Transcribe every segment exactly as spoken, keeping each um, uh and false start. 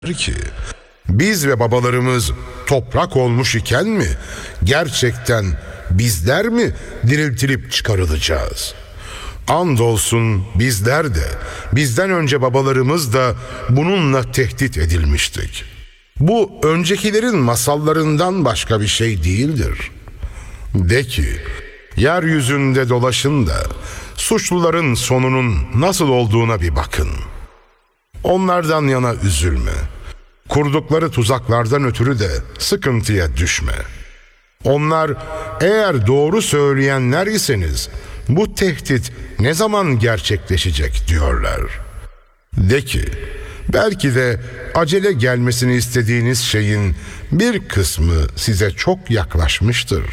ki biz ve babalarımız toprak olmuş iken mi gerçekten bizler mi diriltilip çıkarılacağız? Andolsun bizler de bizden önce babalarımız da bununla tehdit edilmiştik. Bu öncekilerin masallarından başka bir şey değildir. De ki yeryüzünde dolaşın da suçluların sonunun nasıl olduğuna bir bakın. Onlardan yana üzülme. Kurdukları tuzaklardan ötürü de sıkıntıya düşme. Onlar eğer doğru söyleyenler iseniz bu tehdit ne zaman gerçekleşecek diyorlar. De ki belki de acele gelmesini istediğiniz şeyin bir kısmı size çok yaklaşmıştır.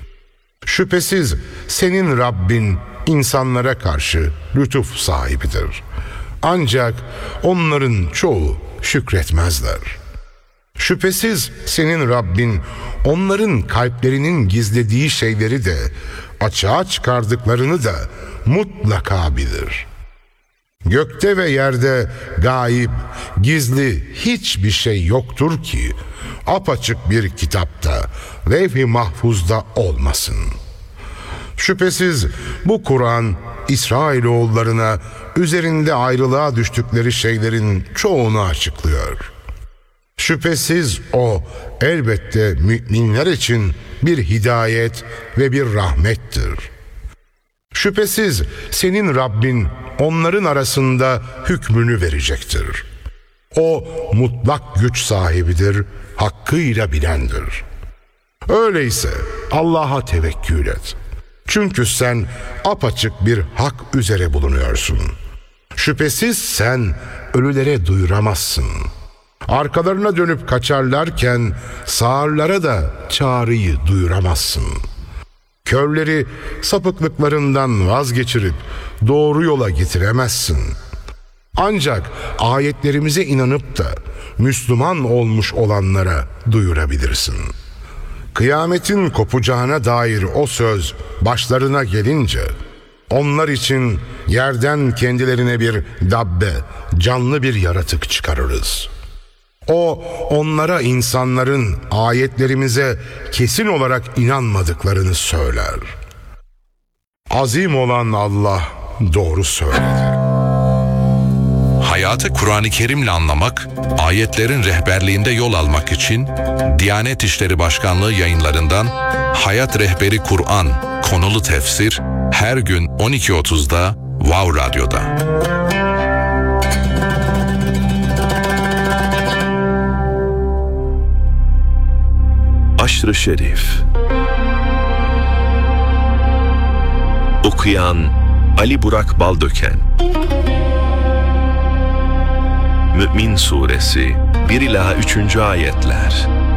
Şüphesiz senin Rabbin insanlara karşı lütuf sahibidir. Ancak onların çoğu şükretmezler. Şüphesiz senin Rabbin onların kalplerinin gizlediği şeyleri de açığa çıkardıklarını da mutlaka bilir. Gökte ve yerde gayip, gizli hiçbir şey yoktur ki apaçık bir kitapta, levh-i mahfuzda olmasın. Şüphesiz bu Kur'an İsrailoğullarına üzerinde ayrılığa düştükleri şeylerin çoğunu açıklıyor. Şüphesiz o elbette müminler için bir hidayet ve bir rahmettir. Şüphesiz senin Rabbin onların arasında hükmünü verecektir. O mutlak güç sahibidir, hakkıyla bilendir. Öyleyse Allah'a tevekkül et. Çünkü sen apaçık bir hak üzere bulunuyorsun. Şüphesiz sen ölülere duyuramazsın. Arkalarına dönüp kaçarlarken sağırlara da çağrıyı duyuramazsın. Körleri sapıklıklarından vazgeçirip doğru yola getiremezsin. Ancak ayetlerimize inanıp da Müslüman olmuş olanlara duyurabilirsin. Kıyametin kopacağına dair o söz başlarına gelince onlar için yerden kendilerine bir dabbe, canlı bir yaratık çıkarırız. O onlara insanların ayetlerimize kesin olarak inanmadıklarını söyler. Azim olan Allah doğru söyledi. Hayatı Kur'an-ı Kerim'le anlamak, ayetlerin rehberliğinde yol almak için Diyanet İşleri Başkanlığı yayınlarından Hayat Rehberi Kur'an konulu tefsir her gün on iki otuzda Wow Radyo'da. Aşr-ı Şerif. Okuyan Ali Burak Baldöken. Mü'min Suresi bir ila üçüncü ayetler.